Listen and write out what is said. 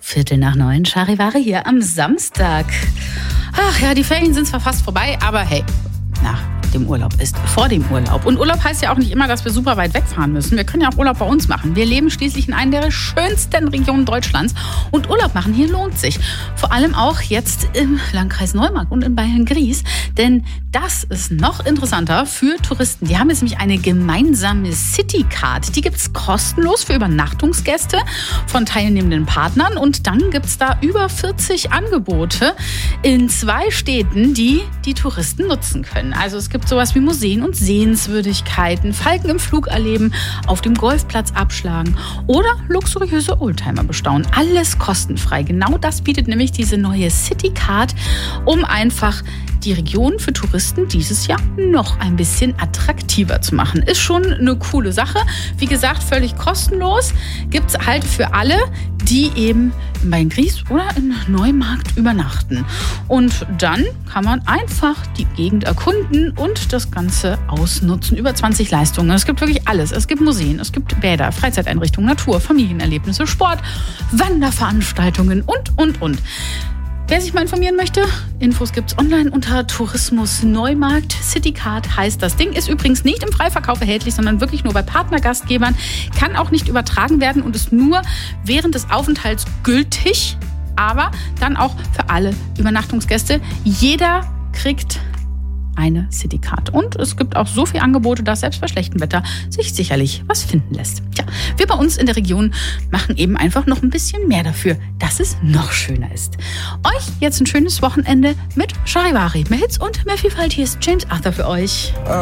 8:45 Charivari hier am Samstag. Ach ja, die Ferien sind zwar fast vorbei, aber hey, nach dem Urlaub ist vor dem Urlaub. Und Urlaub heißt ja auch nicht immer, dass wir super weit wegfahren müssen. Wir können ja auch Urlaub bei uns machen. Wir leben schließlich in einer der schönsten Regionen Deutschlands. Und Urlaub machen hier lohnt sich. Vor allem auch jetzt im Landkreis Neumarkt und in Bayern-Gries. Denn das ist noch interessanter für Touristen. Die haben jetzt nämlich eine gemeinsame Citycard. Die gibt es kostenlos für Übernachtungsgäste von teilnehmenden Partnern. Und dann gibt es da über 40 Angebote in 2 Städten, die die Touristen nutzen können. Also es gibt sowas wie Museen und Sehenswürdigkeiten, Falken im Flug erleben, auf dem Golfplatz abschlagen oder luxuriöse Oldtimer bestaunen. Alles kostenfrei. Genau das bietet nämlich diese neue Citycard, um einfach die Region für Touristen dieses Jahr noch ein bisschen attraktiver zu machen. Ist schon eine coole Sache. Wie gesagt, völlig kostenlos. Gibt es halt für alle, die eben in Bayern-Gries oder in Neumarkt übernachten. Und dann kann man einfach die Gegend erkunden und das Ganze ausnutzen. Über 20 Leistungen. Es gibt wirklich alles. Es gibt Museen, es gibt Bäder, Freizeiteinrichtungen, Natur, Familienerlebnisse, Sport, Wanderveranstaltungen und. Wer sich mal informieren möchte, Infos gibt's online unter Tourismus Neumarkt. Citycard heißt das Ding. Ist übrigens nicht im Freiverkauf erhältlich, sondern wirklich nur bei Partnergastgebern. Kann auch nicht übertragen werden und ist nur während des Aufenthalts gültig. Aber dann auch für alle Übernachtungsgäste. Jeder kriegt eine Citycard. Und es gibt auch so viele Angebote, dass selbst bei schlechtem Wetter sich sicherlich was finden lässt. Tja, wir bei uns in der Region machen eben einfach noch ein bisschen mehr dafür, dass es noch schöner ist. Euch jetzt ein schönes Wochenende mit Charivari. Mehr Hits und mehr Vielfalt. Hier ist James Arthur für euch.